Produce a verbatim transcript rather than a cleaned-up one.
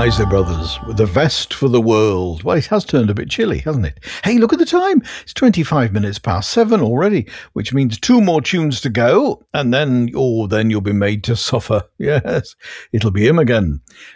Isley Brothers with a vest for the world. Well, it has turned a bit chilly, hasn't it? Hey, look at the time. It's twenty-five minutes past seven already, which means two more tunes to go, and then, oh, then you'll be made to suffer. Yes, it'll be him again.